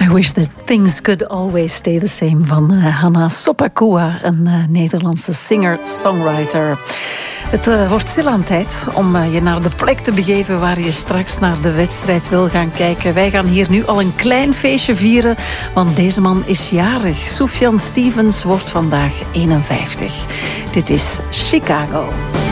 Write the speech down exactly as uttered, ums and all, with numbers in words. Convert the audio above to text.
I wish that things could always stay the same van uh, Hanna Sopakua, een uh, Nederlandse singer-songwriter. Het uh, wordt stilaan tijd om uh, je naar de plek te begeven waar je straks naar de wedstrijd wil gaan kijken. Wij gaan hier nu al een klein feestje vieren, want deze man is jarig. Sufjan Stevens wordt vandaag eenenvijftig. Dit is Chicago.